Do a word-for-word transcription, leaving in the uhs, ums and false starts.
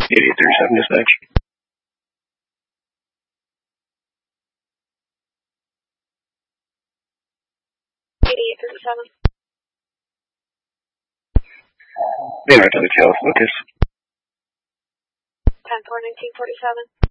eighty-eight thirty-seven dispatch. eighty-eight thirty-seven. Being right to the tail, focus. ten four nineteen forty-seven.